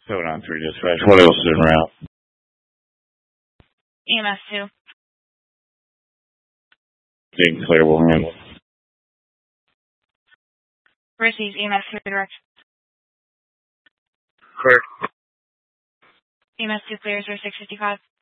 Code on 3 dispatch. What else is en route? EMS 2. Being clear, we'll handle. Receives EMS 2 direct. Clear. EMS 2 clears for 655.